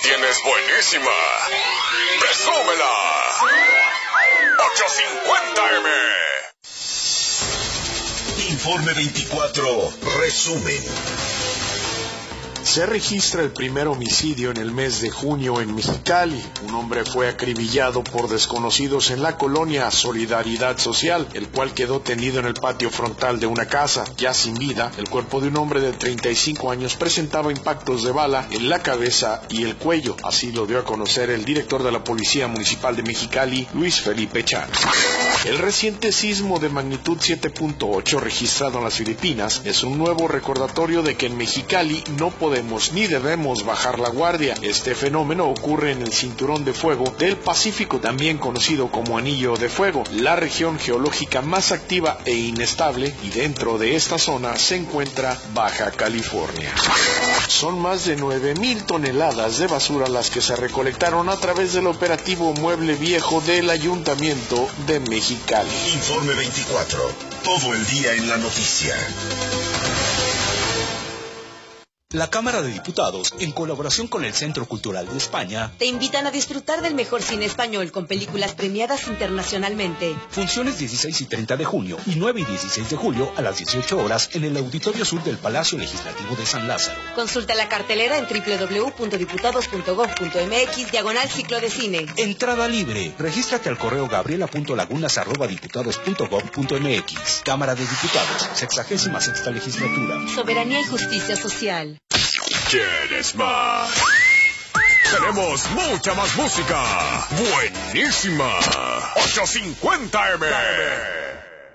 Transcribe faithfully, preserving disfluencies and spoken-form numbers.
tienes buenísima. ¡Presúmela! ochocientos cincuenta eme. Informe veinticuatro, resumen. Se registra el primer homicidio en el mes de junio en Mexicali. Un hombre fue acribillado por desconocidos en la colonia Solidaridad Social, el cual quedó tendido en el patio frontal de una casa. Ya sin vida, el cuerpo de un hombre de treinta y cinco años presentaba impactos de bala en la cabeza y el cuello. Así lo dio a conocer el director de la Policía Municipal de Mexicali, Luis Felipe Chan. El reciente sismo de magnitud siete punto ocho registrado en las Filipinas es un nuevo recordatorio de que en Mexicali no podemos ni debemos bajar la guardia. Este fenómeno ocurre en el cinturón de fuego del Pacífico, también conocido como Anillo de Fuego, la región geológica más activa e inestable, y dentro de esta zona se encuentra Baja California. Son más de nueve mil toneladas de basura las que se recolectaron a través del operativo Mueble Viejo del Ayuntamiento de Mexicali. Informe veinticuatro, todo el día en la noticia. La Cámara de Diputados, en colaboración con el Centro Cultural de España, te invitan a disfrutar del mejor cine español con películas premiadas internacionalmente. Funciones dieciséis y treinta de junio y nueve y dieciséis de julio a las dieciocho horas en el Auditorio Sur del Palacio Legislativo de San Lázaro. Consulta la cartelera en doble u doble u doble u punto diputados punto gob punto eme equis diagonal ciclo de cine. Entrada libre. Regístrate al correo gabriela punto lagunas arroba diputados punto gob punto eme equis. Cámara de Diputados, sexagésima sexta legislatura. Soberanía y justicia social. ¿Quieres más? Tenemos mucha más música. Buenísima. ochocientos cincuenta eme.